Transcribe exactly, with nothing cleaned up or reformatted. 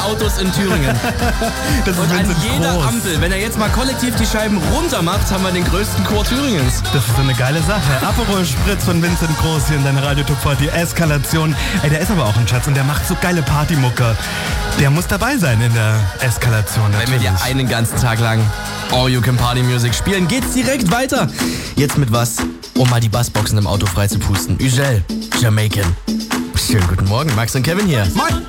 Autos in Thüringen. Das ist Und an Vincent jeder Groß. Ampel, wenn er jetzt mal kollektiv die Scheiben runter macht, haben wir den größten Chor Thüringens. Das ist so eine geile Sache. Aperol Spritz von Vincent Groß hier in deiner Radio Top vierzig. Eskalation. Ey, der ist aber auch ein Schatz und der macht so geile Partymucke. Der muss dabei sein in der Eskalation. Wenn wir dir einen ganzen Tag lang All You Can Party Music spielen, geht's direkt weiter. Jetzt mit was, um mal die Bassboxen im Auto frei zu pusten. Ugel, Jamaican. Schönen guten Morgen, Max und Kevin hier. Moin.